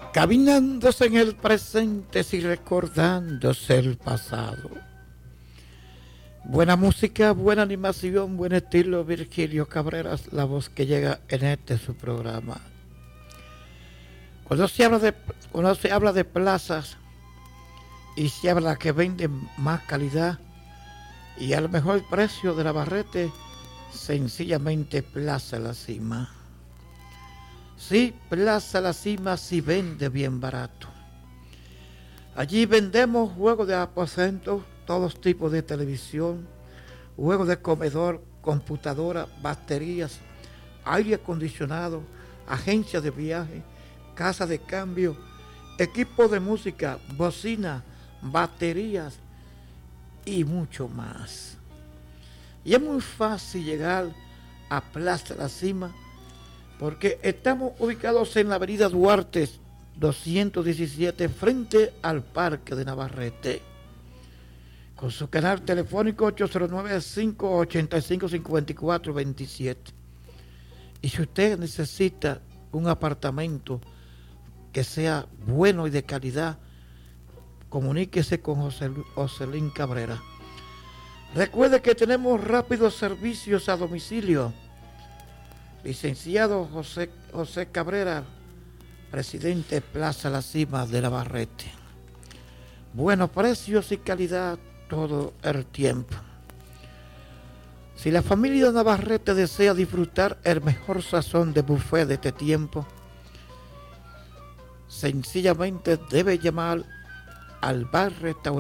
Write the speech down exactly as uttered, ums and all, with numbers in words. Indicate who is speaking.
Speaker 1: Caminándose en el presente y recordándose el pasado. Buena música, buena animación, buen estilo. Virgilio Cabrera, la voz que llega en este su programa. Cuando se habla de, cuando se habla de plazas y se habla que venden más calidad y al mejor precio de Navarrete, sencillamente Plaza La Cima. Sí, Plaza La Cima sí vende bien barato. Allí vendemos juegos de aposento, todos tipos de televisión, juegos de comedor, computadora, baterías, aire acondicionado, agencias de viaje, casa de cambio, equipo de música, bocina, baterías y mucho más. Y es muy fácil llegar a Plaza La Cima porque estamos ubicados en la avenida Duarte doscientos diecisiete frente al Parque de Navarrete, con su canal telefónico ocho cero nueve, cinco ocho cinco, cinco cuatro dos siete. Y si usted necesita un apartamento que sea bueno y de calidad, comuníquese con José, Joselín Cabrera. Recuerde que tenemos rápidos servicios a domicilio. Licenciado José, José Cabrera, presidente Plaza La Cima de Navarrete. Buenos precios y calidad todo el tiempo. Si la familia de Navarrete desea disfrutar el mejor sazón de buffet de este tiempo, sencillamente debe llamar al bar restaurante